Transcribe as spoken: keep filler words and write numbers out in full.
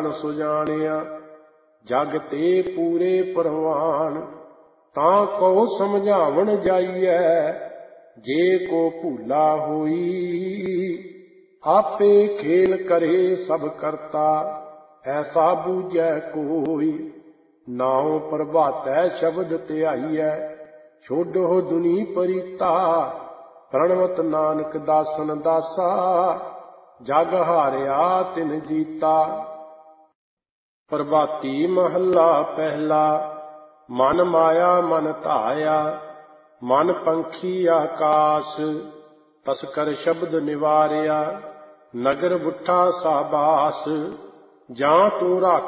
ਗਿਆਨ ਸੁਜਾਣਿਆ। ਜਗ ਤੇ ਪੂਰੇ ਪ੍ਰਵਾਨ ਤਾਂ ਕਉ ਸਮਝਾਵਣ ਜਾਈਐ। ਜੇ ਕੋ ਭੂਲਾ ਹੋਈ ਆਪੇ ਖੇਲ ਕਰੇ ਸਭ ਕਰਤਾ। ਐਸਾ ਬੂਝੈ ਕੋਈ ਨਾਉ ਪ੍ਰਭਾਤੈ ਸ਼ਬਦ ਧਿਆਈਐ। ਛੋਡੋ ਦੁਨੀ ਪਰੀਤਾ ਪ੍ਰਣਵਤ ਨਾਨਕ ਦਾਸਨ ਦਾਸਾ। ਜਗ ਹਾਰਿਆ ਤਿਨ ਜੀਤਾ। ਪ੍ਰਭਾਤੀ ਮਹੱਲਾ ਪਹਿਲਾ। ਮਨ ਮਾਇਆ ਮਨ ਧਾਇਆ ਮਨ ਪੰਖੀ ਆਕਾਸ। ਤਸਕਰ ਸ਼ਬਦ ਨਿਵਾਰਿਆ ਨਗਰ ਬੁੱਠਾ ਸਾਬਾਸ। ਜਾਂ ਤੂੰ ਰੱਖ